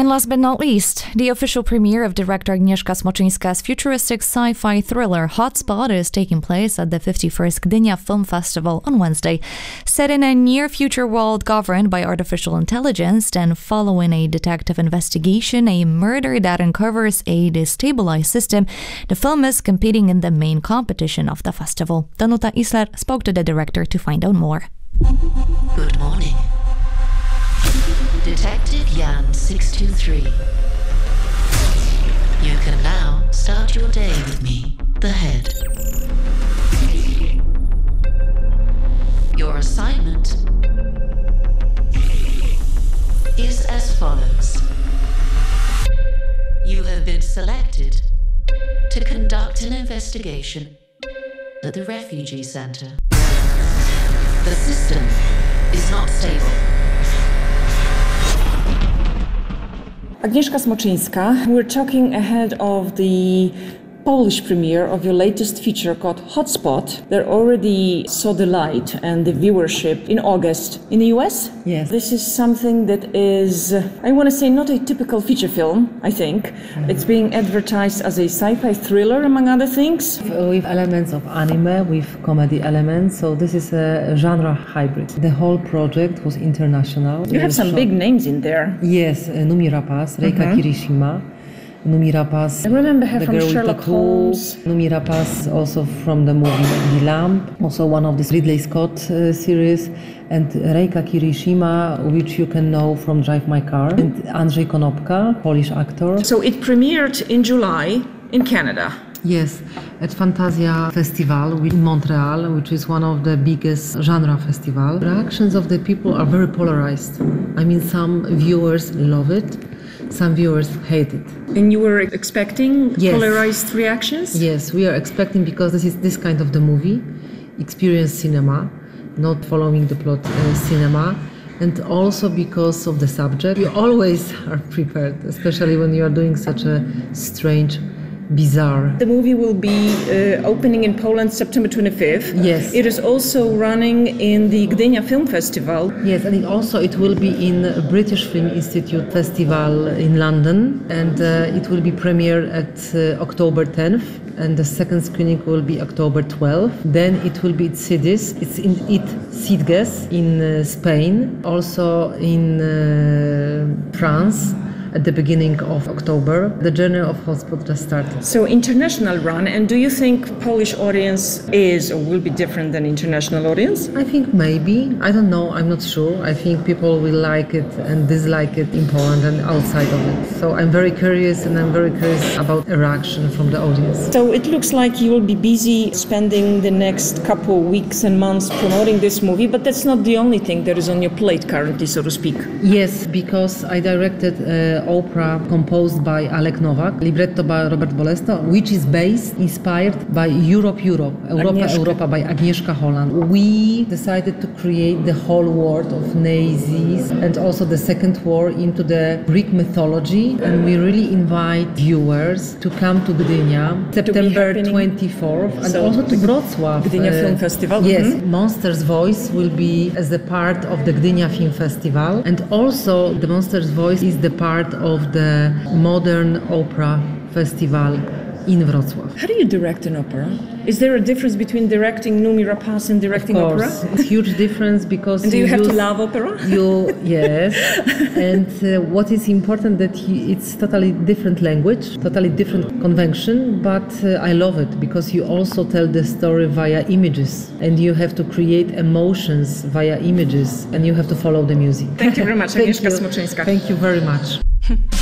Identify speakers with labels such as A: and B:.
A: And last but not least, the official premiere of director Agnieszka Smoczyńska's futuristic sci-fi thriller Hotspot is taking place at the 51st Gdynia Film Festival on Wednesday. Set in a near-future world governed by artificial intelligence and following a detective investigation, a murder that uncovers a destabilized system, the film is competing in the main competition of the festival. Danuta Isler spoke to the director to find out more.
B: Good morning. Detective Jan 623. You can now start your day with me, the head. Your assignment is as follows. You have been selected to conduct an investigation at the refugee center. The system is not stable.
C: Agnieszka Smoczyńska, we're talking ahead of the Polish premiere of your latest feature called Hotspot. They already saw the light and the viewership in August in the US.
D: Yes.
C: This is something that is, I want to say, not a typical feature film, I think. It's being advertised as a sci-fi thriller, among other things.
D: With elements of anime, with comedy elements, so this is a genre hybrid. The whole project was international.
C: You have some big names in there.
D: Yes, Noomi Rapace, Reika Kirishima. Noomi Rapace,
C: I remember her
D: the
C: from
D: girl
C: Sherlock
D: with tattoo.
C: Holmes.
D: Noomi Rapace, also from the movie The Lamp, also one of the Ridley Scott series, and Reika Kirishima, which you can know from Drive My Car, and Andrzej Konopka, Polish actor.
C: So it premiered in July in Canada.
D: Yes, at Fantasia Festival in Montreal, which is one of the biggest genre festival. Reactions of the people are very polarized. I mean, some viewers love it, some viewers hate it.
C: And you were expecting
D: Yes.
C: polarized reactions?
D: Yes, we are expecting, because this is this kind of the movie, experience cinema, not following the plot cinema, and also because of the subject. You always are prepared, especially when you are doing such a strange, bizarre.
C: The movie will be opening in Poland September 25th.
D: Yes.
C: It is also running in the Gdynia Film Festival.
D: Yes, and it will be in British Film Institute Festival in London, and it will be premiered at October 10th, and the second screening will be October 12th. Then it will be at Sitges. It's in Sitges in Spain, also in France. At the beginning of October. The journey of Hotspot just started.
C: So international run, and do you think Polish audience is or will be different than international audience?
D: I think maybe. I don't know. I'm not sure. I think people will like it and dislike it in Poland and outside of it. So I'm very curious, and I'm very curious about a reaction from the audience.
C: So it looks like you will be busy spending the next couple of weeks and months promoting this movie, but that's not the only thing that is on your plate currently, so to speak.
D: Yes, because I directed opera composed by Alek Nowak, libretto by Robert Bolesto, which is inspired by Europa by Agnieszka Holland. We decided to create the whole world of Nazis and also the Second War into the Greek mythology, and we really invite viewers to come to Gdynia, September 24th, and
C: So
D: also to Wrocław.
C: Gdynia Film Festival.
D: Yes, Monster's Voice will be as a part of the Gdynia Film Festival, and also the Monster's Voice is the part of the Modern Opera Festival in Wrocław.
C: How do you direct an opera? Is there a difference between directing Noomi Rapace and directing
D: Of
C: opera?
D: course, it's a huge difference because
C: And do you have to love opera?
D: Yes, and what is important that it's totally different language, totally different convention, but I love it because you also tell the story via images, and you have to create emotions via images, and you have to follow the music.
C: Thank you very much,
D: Thank
C: Agnieszka
D: you.
C: Smoczyńska.
D: Thank you very much.